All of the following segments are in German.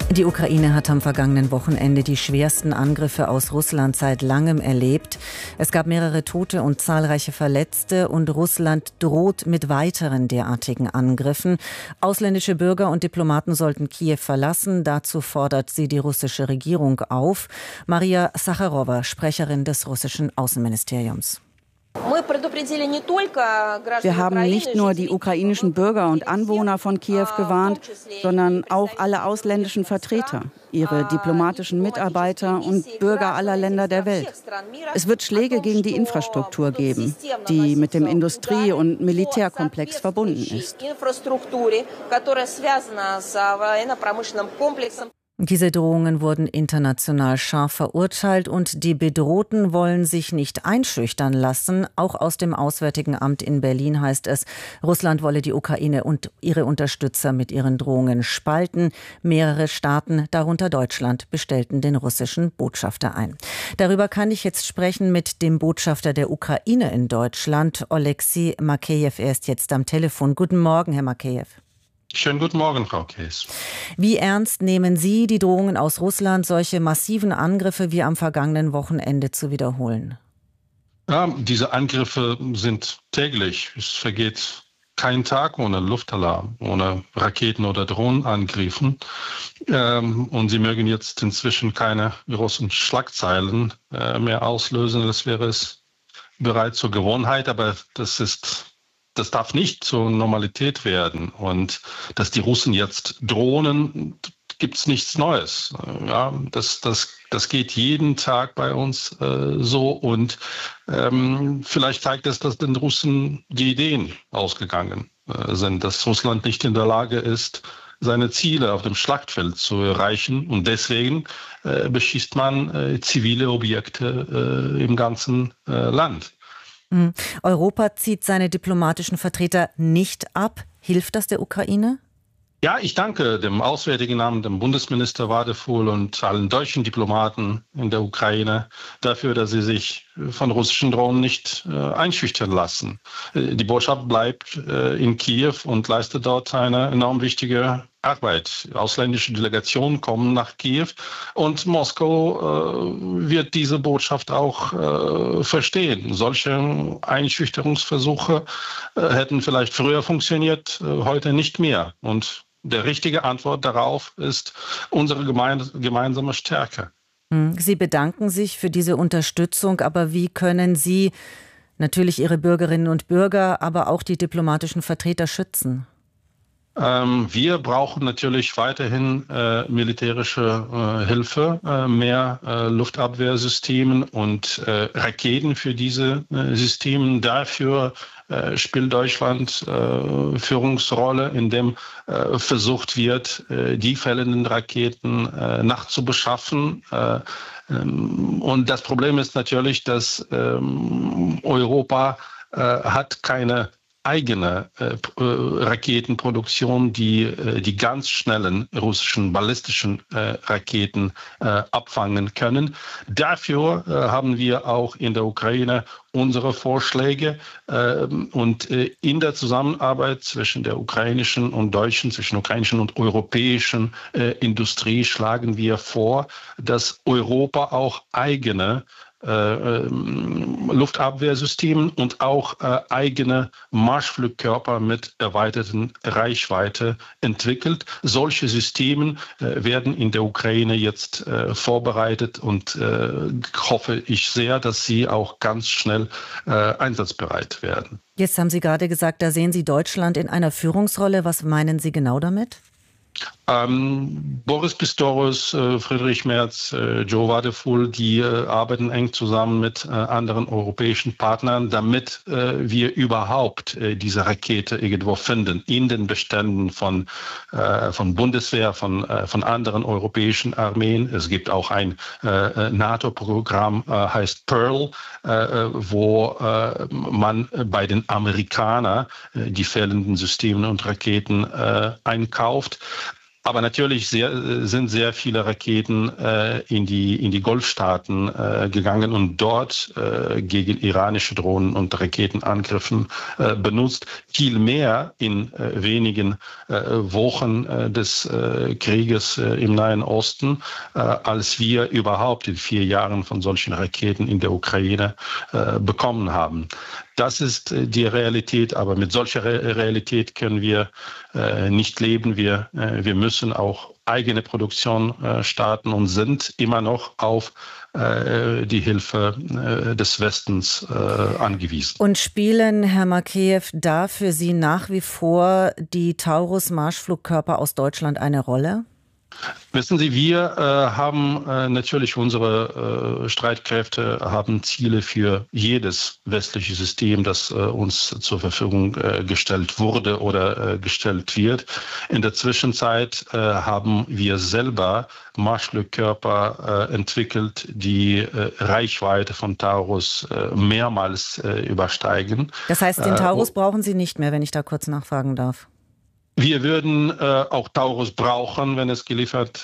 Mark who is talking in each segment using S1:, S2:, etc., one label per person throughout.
S1: Die Ukraine hat am vergangenen Wochenende die schwersten Angriffe aus Russland seit langem erlebt. Es gab mehrere Tote und zahlreiche Verletzte und Russland droht mit weiteren derartigen Angriffen. Ausländische Bürger und Diplomaten sollten Kiew verlassen. Dazu fordert sie die russische Regierung auf. Maria Sacharowa, Sprecherin des russischen Außenministeriums.
S2: Wir haben nicht nur die ukrainischen Bürger und Anwohner von Kiew gewarnt, sondern auch alle ausländischen Vertreter, ihre diplomatischen Mitarbeiter und Bürger aller Länder der Welt. Es wird Schläge gegen die Infrastruktur geben, die mit dem Industrie- und Militärkomplex verbunden ist.
S1: Diese Drohungen wurden international scharf verurteilt und die Bedrohten wollen sich nicht einschüchtern lassen. Auch aus dem Auswärtigen Amt in Berlin heißt es, Russland wolle die Ukraine und ihre Unterstützer mit ihren Drohungen spalten. Mehrere Staaten, darunter Deutschland, bestellten den russischen Botschafter ein. Darüber kann ich jetzt sprechen mit dem Botschafter der Ukraine in Deutschland, Oleksiy Makeyev. Er ist jetzt am Telefon. Guten Morgen, Herr Makeyev.
S3: Schönen guten Morgen, Frau Kees.
S1: Wie ernst nehmen Sie die Drohungen aus Russland, solche massiven Angriffe wie am vergangenen Wochenende zu wiederholen?
S3: Ja, diese Angriffe sind täglich. Es vergeht kein Tag ohne Luftalarm, ohne Raketen- oder Drohnenangriffen. Und sie mögen jetzt inzwischen keine großen Schlagzeilen mehr auslösen. Das wäre es bereits zur Gewohnheit, aber das darf nicht zur Normalität werden. Und dass die Russen jetzt drohen, gibt es nichts Neues. Ja, das geht jeden Tag bei uns so. Und vielleicht zeigt es, dass den Russen die Ideen ausgegangen sind, dass Russland nicht in der Lage ist, seine Ziele auf dem Schlachtfeld zu erreichen. Und deswegen beschießt man zivile Objekte im ganzen Land.
S1: Europa zieht seine diplomatischen Vertreter nicht ab. Hilft das der Ukraine?
S3: Ja, ich danke dem Auswärtigen Amt, dem Bundesminister Wadefuhl und allen deutschen Diplomaten in der Ukraine dafür, dass sie sich von russischen Drohnen nicht einschüchtern lassen. Die Botschaft bleibt in Kiew und leistet dort eine enorm wichtige Arbeit. Ausländische Delegationen kommen nach Kiew und Moskau wird diese Botschaft auch verstehen. Solche Einschüchterungsversuche hätten vielleicht früher funktioniert, heute nicht mehr. Und der richtige Antwort darauf ist unsere gemeinsame Stärke.
S1: Sie bedanken sich für diese Unterstützung, aber wie können Sie natürlich Ihre Bürgerinnen und Bürger, aber auch die diplomatischen Vertreter schützen?
S3: Wir brauchen natürlich weiterhin militärische Hilfe, mehr Luftabwehrsystemen und Raketen für diese Systeme. Dafür spielt Deutschland Führungsrolle, indem versucht wird, die fällenden Raketen nachzubeschaffen. Und das Problem ist natürlich, dass Europa hat keine eigene Raketenproduktion, die ganz schnellen russischen ballistischen Raketen abfangen können. Dafür haben wir auch in der Ukraine unsere Vorschläge und in der Zusammenarbeit zwischen der ukrainischen und deutschen, zwischen ukrainischen und europäischen Industrie schlagen wir vor, dass Europa auch eigene Luftabwehrsystemen und auch eigene Marschflugkörper mit erweiterten Reichweite entwickelt. Solche Systeme werden in der Ukraine jetzt vorbereitet und hoffe ich sehr, dass sie auch ganz schnell einsatzbereit werden.
S1: Jetzt haben Sie gerade gesagt, da sehen Sie Deutschland in einer Führungsrolle. Was meinen Sie genau damit?
S3: Boris Pistorius, Friedrich Merz, Joe Wadefuhl, die arbeiten eng zusammen mit anderen europäischen Partnern, damit wir überhaupt diese Rakete irgendwo finden in den Beständen von Bundeswehr, von anderen europäischen Armeen. Es gibt auch ein NATO-Programm, heißt Pearl, wo man bei den Amerikanern die fehlenden Systeme und Raketen einkauft. Aber natürlich sind sehr viele Raketen in die Golfstaaten gegangen und dort gegen iranische Drohnen und Raketenangriffen benutzt. Viel mehr in wenigen Wochen des Krieges im Nahen Osten, als wir überhaupt in 4 Jahren von solchen Raketen in der Ukraine bekommen haben. Das ist die Realität, aber mit solcher Realität können wir nicht leben. Wir müssen auch eigene Produktion starten und sind immer noch auf die Hilfe des Westens angewiesen.
S1: Und spielen, Herr Makeyev, da für Sie nach wie vor die Taurus-Marschflugkörper aus Deutschland eine Rolle?
S3: Wissen Sie, wir haben natürlich unsere Streitkräfte haben Ziele für jedes westliche System, das uns zur Verfügung gestellt wurde oder gestellt wird. In der Zwischenzeit haben wir selber Marschflugkörper entwickelt, die Reichweite von Taurus mehrmals übersteigen.
S1: Das heißt, den Taurus brauchen Sie nicht mehr, wenn ich da kurz nachfragen darf.
S3: Wir würden auch Taurus brauchen, wenn es geliefert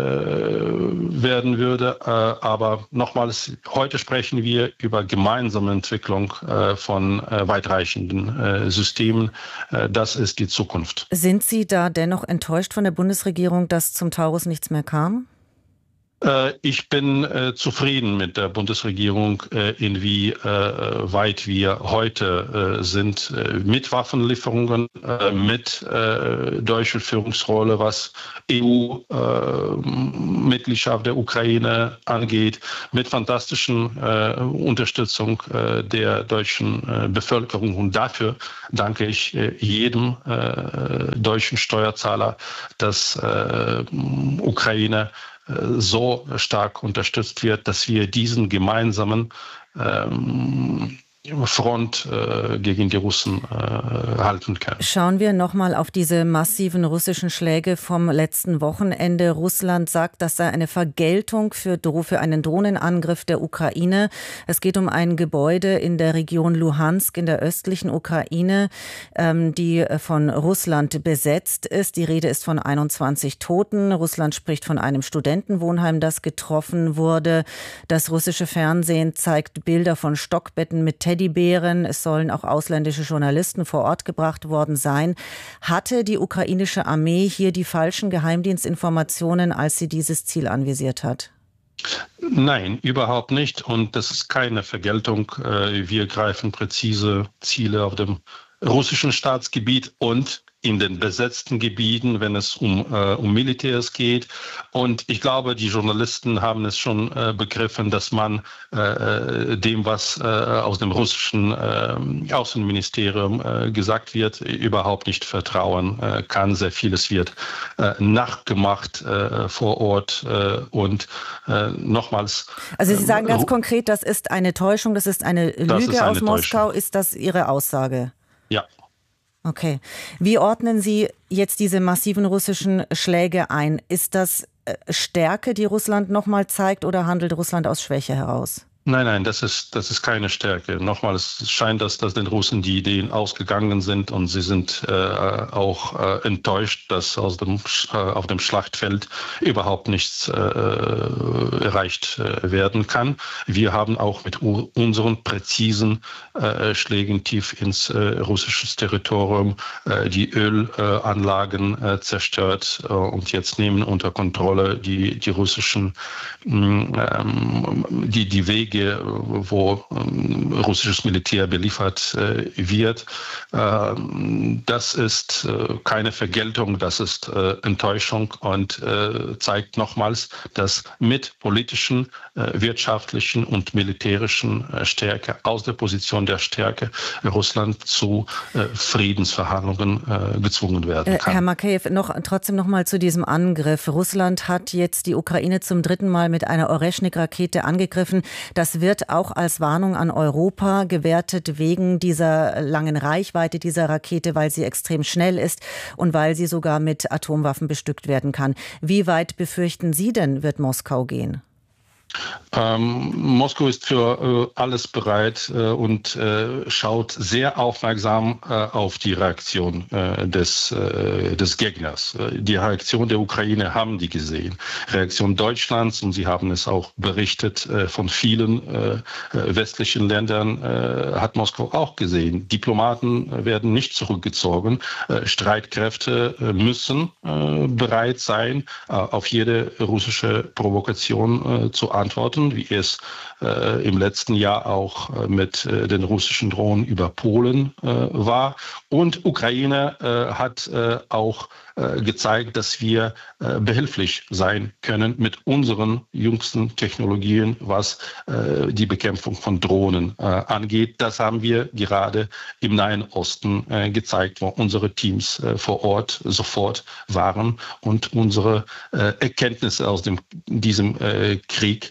S3: werden würde. Aber nochmals, heute sprechen wir über gemeinsame Entwicklung von weitreichenden Systemen. Das ist die Zukunft.
S1: Sind Sie da dennoch enttäuscht von der Bundesregierung, dass zum Taurus nichts mehr kam?
S3: Ich bin zufrieden mit der Bundesregierung, inwieweit wir heute sind mit Waffenlieferungen, mit deutscher Führungsrolle, was EU-Mitgliedschaft der Ukraine angeht, mit fantastischen Unterstützung der deutschen Bevölkerung. Und dafür danke ich jedem deutschen Steuerzahler, dass Ukraine so stark unterstützt wird, dass wir diesen gemeinsamen Front gegen die Russen halten können.
S1: Schauen wir nochmal auf diese massiven russischen Schläge vom letzten Wochenende. Russland sagt, das sei eine Vergeltung für einen Drohnenangriff der Ukraine. Es geht um ein Gebäude in der Region Luhansk in der östlichen Ukraine, die von Russland besetzt ist. Die Rede ist von 21 Toten. Russland spricht von einem Studentenwohnheim, das getroffen wurde. Das russische Fernsehen zeigt Bilder von Stockbetten mit Teddybären. Es sollen auch ausländische Journalisten vor Ort gebracht worden sein. Hatte die ukrainische Armee hier die falschen Geheimdienstinformationen, als sie dieses Ziel anvisiert hat?
S3: Nein, überhaupt nicht. Und das ist keine Vergeltung. Wir greifen präzise Ziele auf dem russischen Staatsgebiet und in den besetzten Gebieten, wenn es um Militärs geht. Und ich glaube, die Journalisten haben es schon begriffen, dass man dem, was aus dem russischen Außenministerium gesagt wird, überhaupt nicht vertrauen kann. Sehr vieles wird nachgemacht vor Ort. Und nochmals...
S1: Also Sie sagen ganz konkret, das ist eine Täuschung, das ist eine Lüge aus Moskau. Ist das Ihre Aussage?
S3: Ja.
S1: Okay. Wie ordnen Sie jetzt diese massiven russischen Schläge ein? Ist das Stärke, die Russland nochmal zeigt, oder handelt Russland aus Schwäche heraus?
S3: Nein, das ist keine Stärke. Nochmal, es scheint, dass den Russen die Ideen ausgegangen sind und sie sind auch enttäuscht, dass auf dem Schlachtfeld überhaupt nichts erreicht werden kann. Wir haben auch mit unseren präzisen Schlägen tief ins russische Territorium die Ölanlagen zerstört und jetzt nehmen unter Kontrolle die russischen die Wege, wo russisches Militär beliefert wird. Das ist keine Vergeltung, das ist Enttäuschung und zeigt nochmals, dass mit politischen, wirtschaftlichen und militärischen Stärke, aus der Position der Stärke, Russland zu Friedensverhandlungen gezwungen werden kann.
S1: Herr Makeyev, trotzdem noch mal zu diesem Angriff. Russland hat jetzt die Ukraine zum 3. Mal mit einer Oreschnik-Rakete angegriffen. Das wird auch als Warnung an Europa gewertet wegen dieser langen Reichweite dieser Rakete, weil sie extrem schnell ist und weil sie sogar mit Atomwaffen bestückt werden kann. Wie weit befürchten Sie denn, wird Moskau gehen?
S3: Moskau ist für alles bereit und schaut sehr aufmerksam auf die Reaktion des Gegners. Die Reaktion der Ukraine haben die gesehen. Reaktion Deutschlands, und Sie haben es auch berichtet, von vielen westlichen Ländern hat Moskau auch gesehen. Diplomaten werden nicht zurückgezogen. Streitkräfte müssen bereit sein, auf jede russische Provokation zu antworten, wie es im letzten Jahr auch mit den russischen Drohnen über Polen war. Und Ukraine hat auch gezeigt, dass wir behilflich sein können mit unseren jüngsten Technologien, was die Bekämpfung von Drohnen angeht. Das haben wir gerade im Nahen Osten gezeigt, wo unsere Teams vor Ort sofort waren und unsere Erkenntnisse aus diesem Krieg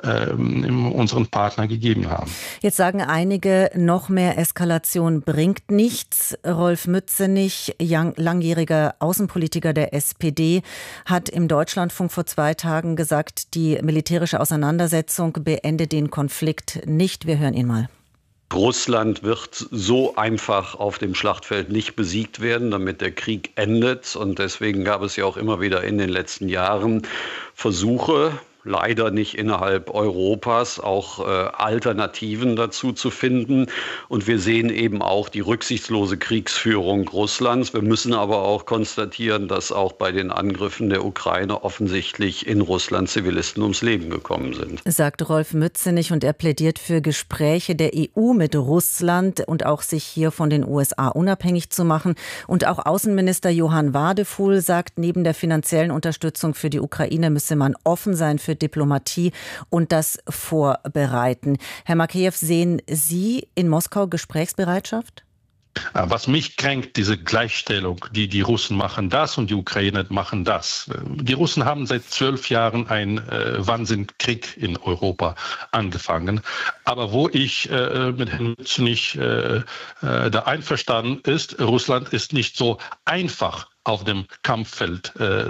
S3: unseren Partner gegeben haben.
S1: Jetzt sagen einige, noch mehr Eskalation bringt nichts. Rolf Mützenich, langjähriger Außenpolitiker der SPD, hat im Deutschlandfunk vor 2 Tagen gesagt, die militärische Auseinandersetzung beende den Konflikt nicht. Wir hören ihn mal.
S4: Russland wird so einfach auf dem Schlachtfeld nicht besiegt werden, damit der Krieg endet. Und deswegen gab es ja auch immer wieder in den letzten Jahren Versuche, leider nicht innerhalb Europas, auch Alternativen dazu zu finden. Und wir sehen eben auch die rücksichtslose Kriegsführung Russlands. Wir müssen aber auch konstatieren, dass auch bei den Angriffen der Ukraine offensichtlich in Russland Zivilisten ums Leben gekommen sind.
S1: Sagt Rolf Mützenich, und er plädiert für Gespräche der EU mit Russland und auch sich hier von den USA unabhängig zu machen. Und auch Außenminister Johann Wadefuhl sagt, neben der finanziellen Unterstützung für die Ukraine müsse man offen sein für Diplomatie und das vorbereiten. Herr Makeyev, sehen Sie in Moskau Gesprächsbereitschaft?
S3: Was mich kränkt, diese Gleichstellung, die Russen machen das und die Ukrainer machen das. Die Russen haben seit 12 Jahren einen Wahnsinnskrieg in Europa angefangen. Aber wo ich mit Herrn Mützenich da einverstanden ist, Russland ist nicht so einfach auf dem Kampffeld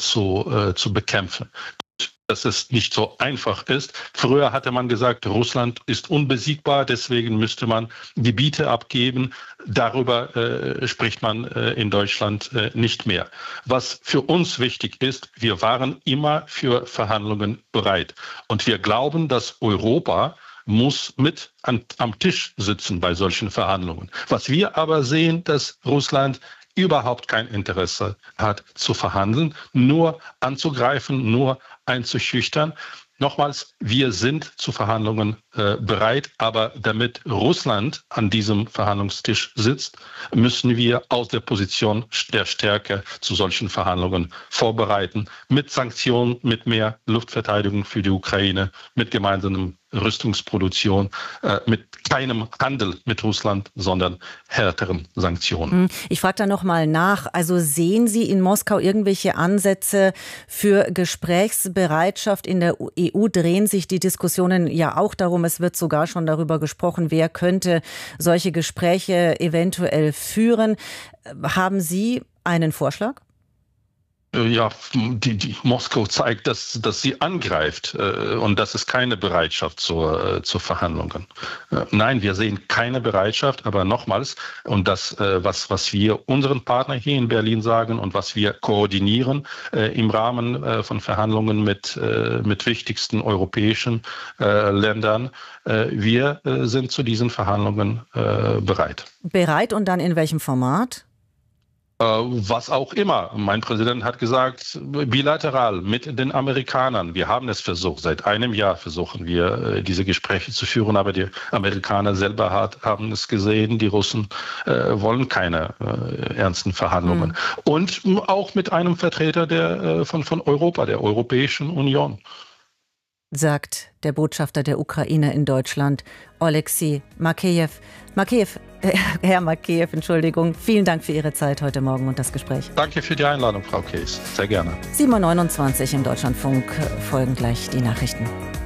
S3: zu bekämpfen. Dass es nicht so einfach ist. Früher hatte man gesagt, Russland ist unbesiegbar, deswegen müsste man Gebiete abgeben. Darüber spricht man in Deutschland nicht mehr. Was für uns wichtig ist, wir waren immer für Verhandlungen bereit. Und wir glauben, dass Europa muss mit am Tisch sitzen bei solchen Verhandlungen. Was wir aber sehen, dass Russland überhaupt kein Interesse hat zu verhandeln, nur anzugreifen, nur einzuschüchtern. Nochmals, wir sind zu Verhandlungen bereit, aber damit Russland an diesem Verhandlungstisch sitzt, müssen wir aus der Position der Stärke zu solchen Verhandlungen vorbereiten, mit Sanktionen, mit mehr Luftverteidigung für die Ukraine, mit gemeinsamen Rüstungsproduktion, mit keinem Handel mit Russland, sondern härteren Sanktionen.
S1: Ich frage da noch mal nach. Also sehen Sie in Moskau irgendwelche Ansätze für Gesprächsbereitschaft? In der EU drehen sich die Diskussionen ja auch darum. Es wird sogar schon darüber gesprochen, wer könnte solche Gespräche eventuell führen. Haben Sie einen Vorschlag?
S3: Ja, die Moskau zeigt, dass sie angreift und das ist keine Bereitschaft zu Verhandlungen. Nein, wir sehen keine Bereitschaft, aber nochmals, und das, was wir unseren Partnern hier in Berlin sagen und was wir koordinieren im Rahmen von Verhandlungen mit wichtigsten europäischen Ländern, wir sind zu diesen Verhandlungen bereit.
S1: Bereit und dann in welchem Format?
S3: Was auch immer. Mein Präsident hat gesagt, bilateral mit den Amerikanern. Wir haben es versucht. Seit einem Jahr versuchen wir, diese Gespräche zu führen. Aber die Amerikaner selber haben es gesehen. Die Russen wollen keine ernsten Verhandlungen. Und auch mit einem Vertreter von Europa, der Europäischen Union.
S1: Sagt der Botschafter der Ukraine in Deutschland, Oleksiy Makeyev. Herr Makeyev, Entschuldigung, vielen Dank für Ihre Zeit heute Morgen und das Gespräch.
S3: Danke für die Einladung, Frau Kees. Sehr gerne.
S1: 7:29 Uhr im Deutschlandfunk folgen gleich die Nachrichten.